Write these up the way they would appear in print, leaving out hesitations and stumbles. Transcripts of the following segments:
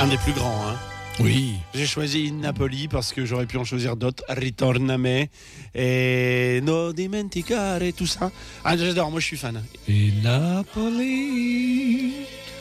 Un des plus grands, hein. Oui. J'ai choisi Napoli parce que j'aurais pu en choisir d'autres. Ritorname et No dimenticare et tout ça. Ah, j'adore, moi je suis fan. Et Napoli.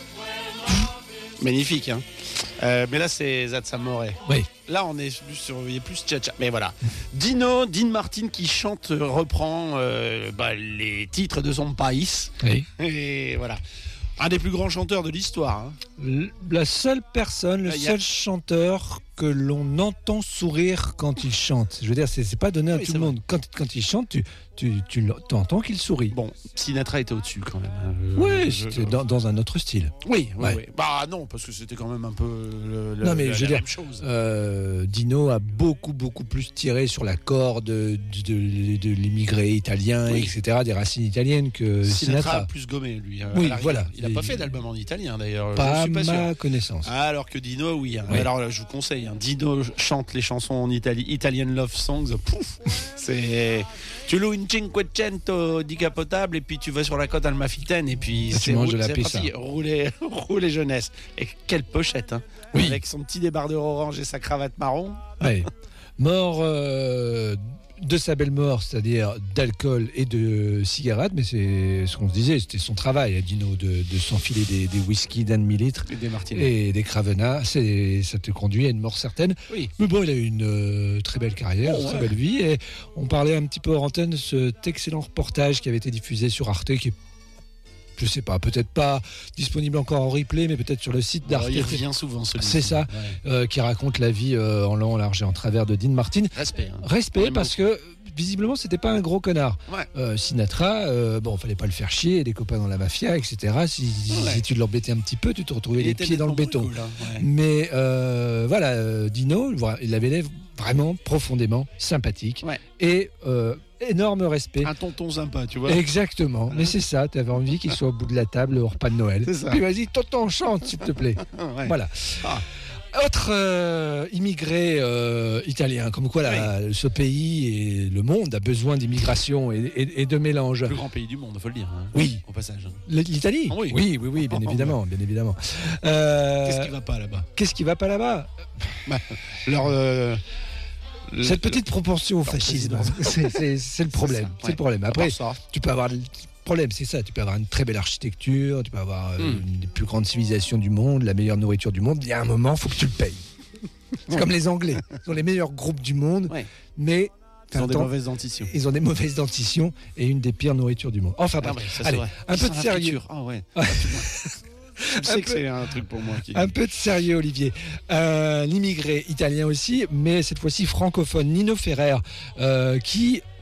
Magnifique, hein. Mais là c'est Zazza Amore. Oui. Là on est plus sur, il y a plus tcha-tcha. Mais voilà. Dean Martin qui chante, reprend les titres de son pays. Oui. Et voilà. Un des plus grands chanteurs de l'histoire, hein. La seule personne, le Il y a- seul chanteur que l'on entend sourire quand il chante. Je veux dire, c'est pas donné à Oui, tout c'est le monde. Quand il chante, tu entends qu'il sourit. Bon, Sinatra était au-dessus quand même. Oui, c'était dans un autre style. Oui. Ouais. Bah non, parce que c'était quand même un peu Non, mais je veux la dire, même chose. Dino a beaucoup plus tiré sur la corde de l'immigré italien, Oui. etc., des racines italiennes que Sinatra a Sinatra. plus gommé, lui. Oui, à la rigueur. voilà. Il n'a pas fait d'album en italien, d'ailleurs. Pas je à suis pas sûr. ma connaissance. Alors que Dino, oui. Oui. Alors, je vous conseille. Dino chante les chansons en Italian Love Songs. Pouf, c'est... Tu loues une 500 décapotable et puis tu vas sur la côte Almafitaine et puis tu manges de la c'est pizza. parti. Rouler jeunesse. Et quelle pochette, hein. Oui. Avec son petit débardeur orange et sa cravate marron. Ouais. Mort de sa belle mort, c'est-à-dire d'alcool et de cigarettes, mais c'est ce qu'on se disait, c'était son travail, à Dino, de s'enfiler des whisky d'un demi-litre Et des Martinez. et des Cravena. Ça te conduit à une mort certaine. Oui. Mais bon, il a eu une très belle carrière, une très belle vie. Et on parlait un petit peu hors antenne de cet excellent reportage qui avait été diffusé sur Arte, qui est, je sais pas, peut-être pas disponible encore en replay, mais peut-être sur le site d'Arte. Il revient souvent, celui-ci. C'est ça. Ouais. Qui raconte la vie en long, en large et en travers de Dean Martin. Respect. Hein. Respect, Vraiment. parce que visiblement c'était pas un gros connard. Ouais. Sinatra, fallait pas le faire chier, des copains dans la mafia, etc. Si tu l'embêtais un petit peu, tu te retrouvais les était pieds dans le nettement béton. plus cool, hein. Ouais. Mais Dino, il avait l'air vraiment profondément sympathique. Ouais. Et énorme respect. Un tonton sympa, tu vois. Exactement, mais c'est ça, tu avais envie qu'il soit au bout de la table au repas de Noël. C'est ça. Puis vas-y, tonton, chante s'il te plaît. Ouais. Voilà. Ah. Autre immigré italien, comme quoi ce pays et le monde a besoin d'immigration et de mélange. Le plus grand pays du monde, faut le dire. Hein. Oui. Au passage. L'Italie. Ah oui. Oui, bien évidemment, bien évidemment. Qu'est-ce qui va pas là-bas? Qu'est-ce qui va pas là-bas? Cette petite propension au fascisme, c'est le problème. Ça, C'est le problème. Après, ça. tu peux avoir le problème, c'est ça. Tu peux avoir une très belle architecture, tu peux avoir une des plus grandes civilisations du monde, la meilleure nourriture du monde. Il y a un moment, il faut que tu le payes. C'est comme les Anglais. Ils sont les meilleurs groupes du monde, Ouais. mais Ils ont des mauvaises dentitions. ils ont des mauvaises dentitions et une des pires nourritures du monde. Enfin, bref. Ah ouais, ça, c'est Allez, vrai. un Ils peu sont de la sérieux. friture. Ah ouais. Je sais que c'est un truc pour moi. Un peu de sérieux, Olivier. L'immigré italien aussi, mais cette fois-ci francophone, Nino Ferrer, qui